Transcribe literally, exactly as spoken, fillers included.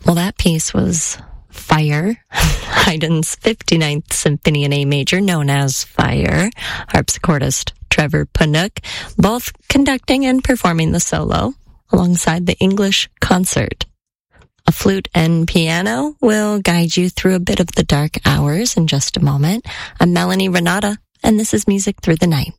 Well, that piece was Fire, Haydn's fifty-ninth Symphony in A Major, known as Fire. Harpsichordist Trevor Panook, both conducting and performing the solo alongside the English Concert. A flute and piano will guide you through a bit of the dark hours in just a moment. I'm Melanie Renata, and this is Music Through the Night.